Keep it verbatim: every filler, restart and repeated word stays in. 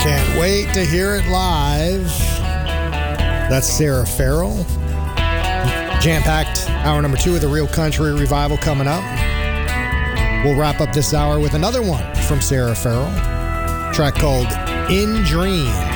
Can't wait to hear it live. That's Sarah Farrell. Jam-packed hour number two of the Real Country Revival coming up. We'll wrap up this hour with another one from Sarah Farrell. A track called In Dreams.